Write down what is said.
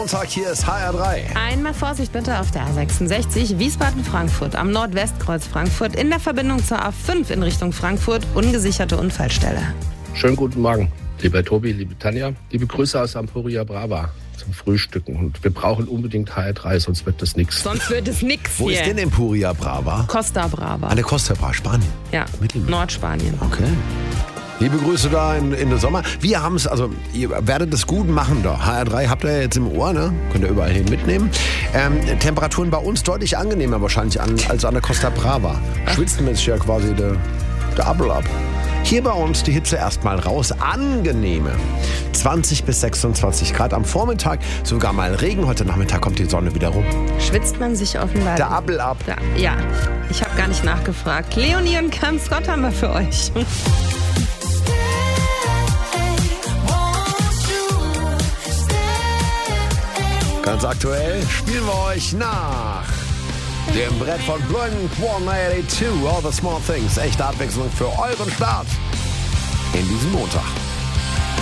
Montag, hier ist HR3. Einmal Vorsicht bitte auf der A66 Wiesbaden-Frankfurt am Nordwestkreuz Frankfurt in der Verbindung zur A5 in Richtung Frankfurt, ungesicherte Unfallstelle. Schönen guten Morgen, lieber Tobi, liebe Tanja. Liebe Grüße aus Emporia Brava zum Frühstücken. Und wir brauchen unbedingt HR3, sonst wird das nichts. Sonst wird es nix Wo hier. ist denn Emporia Brava? Costa Brava. An der Costa Brava, Spanien. Ja, Nordspanien. Okay. Liebe Grüße da in den Sommer. Wir haben es, also ihr werdet es gut machen da. HR3 habt ihr jetzt im Ohr, ne? Könnt ihr überall hin mitnehmen. Temperaturen bei uns deutlich angenehmer wahrscheinlich als an der Costa Brava. Schwitzen ist ja quasi der Double up. Hier bei uns die Hitze erstmal raus. Angenehme 20 bis 26 Grad. Am Vormittag sogar mal Regen. Heute Nachmittag kommt die Sonne wieder rum. Schwitzt man sich offenbar. Double up. Ja, ich habe gar nicht nachgefragt. Leonie und Cam Scott haben wir für euch. Ganz aktuell spielen wir euch nach dem Brett von Blink-182, All the Small Things. Echte Abwechslung für euren Start in diesem Montag.